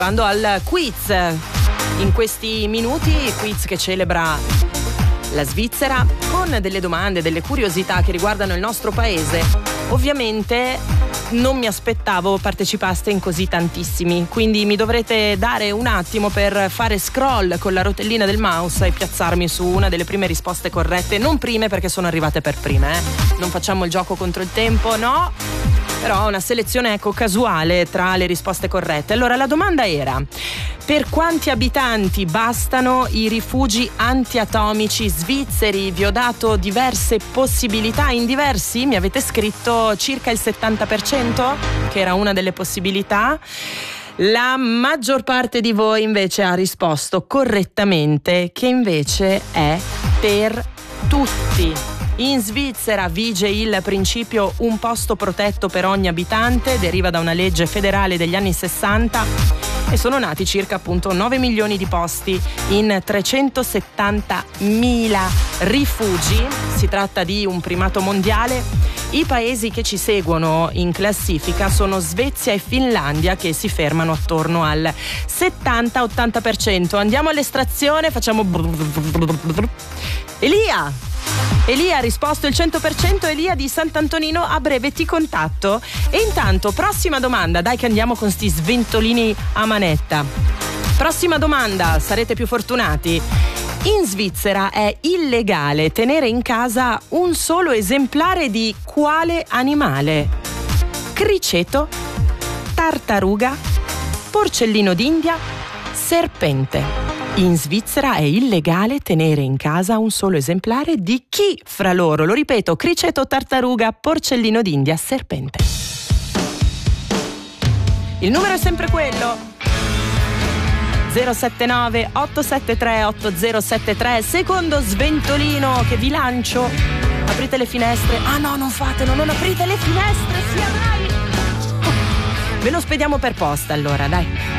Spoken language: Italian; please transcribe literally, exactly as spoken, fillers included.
Vado al quiz. In questi minuti, quiz che celebra la Svizzera con delle domande, delle curiosità che riguardano il nostro paese. Ovviamente non mi aspettavo partecipaste in così tantissimi, quindi mi dovrete dare un attimo per fare scroll con la rotellina del mouse e piazzarmi su una delle prime risposte corrette. Non prime, perché sono arrivate per prime, eh. Non facciamo il gioco contro il tempo, no? Però una selezione, ecco, casuale tra le risposte corrette. Allora, la domanda era: per quanti abitanti bastano i rifugi antiatomici svizzeri? Vi ho dato diverse possibilità. In diversi mi avete scritto circa il settanta per cento, che era una delle possibilità. La maggior parte di voi invece ha risposto correttamente, che invece è per tutti. In Svizzera vige il principio un posto protetto per ogni abitante, deriva da una legge federale degli anni sessanta e sono nati circa appunto nove milioni di posti in trecentosettantamila rifugi. Si tratta di un primato mondiale. I paesi che ci seguono in classifica sono Svezia e Finlandia, che si fermano attorno al settanta ottanta per cento. Andiamo all'estrazione, facciamo Elia! Elia ha risposto il cento per cento. Elia di Sant'Antonino, a breve ti contatto. E intanto, prossima domanda, dai che andiamo con sti sventolini a manetta. Prossima domanda, sarete più fortunati. In Svizzera è illegale tenere in casa un solo esemplare di quale animale? Criceto, tartaruga, porcellino d'India, serpente. In Svizzera è illegale tenere in casa un solo esemplare di chi fra loro? Lo ripeto: criceto, tartaruga, porcellino d'India, serpente. Il numero è sempre quello: zero sette nove otto sette tre otto zero sette tre. Secondo sventolino che vi lancio. Aprite le finestre. Ah no, non fatelo, non aprite le finestre, sia dai. Ve lo spediamo per posta allora, dai.